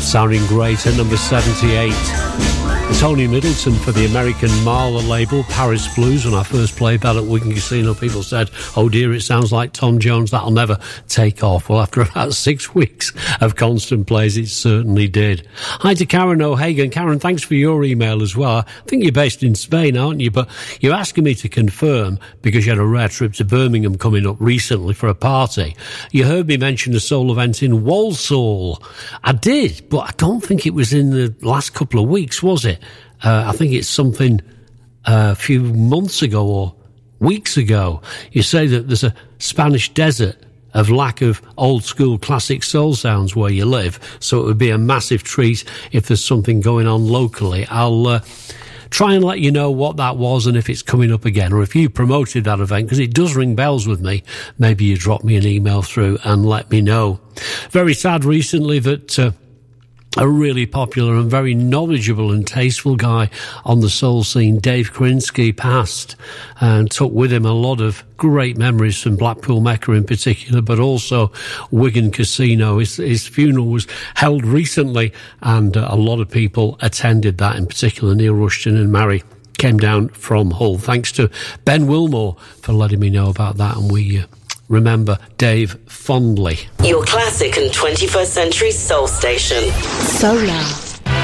Sounding great at number 78. Tony Middleton for the American Marla label, Paris Blues. When I first played that at Wigan Casino, people said, oh dear, it sounds like Tom Jones, that'll never take off. Well, after about 6 weeks of constant plays, it certainly did. Hi to Karen O'Hagan. Karen, thanks for your email as well. I think you're based in Spain, aren't you? But you're asking me to confirm, because you had a rare trip to Birmingham coming up recently for a party. You heard me mention a soul event in Walsall. I did, but I don't think it was in the last couple of weeks, was it? I think it's something a few months ago or weeks ago. You say that there's a Spanish desert of lack of old school classic soul sounds where you live, so it would be a massive treat if there's something going on locally. I'll try and let you know what that was and if it's coming up again, or if you promoted that event, because it does ring bells with me. Maybe you drop me an email through and let me know. Very sad recently that a really popular and very knowledgeable and tasteful guy on the soul scene, Dave Krinsky, passed and took with him a lot of great memories from Blackpool Mecca in particular, but also Wigan Casino. His funeral was held recently, and a lot of people attended that, in particular Neil Rushton and Mary came down from Hull. Thanks to Ben Wilmore for letting me know about that, and we remember Dave fondly. Your classic and 21st century soul station. Solar.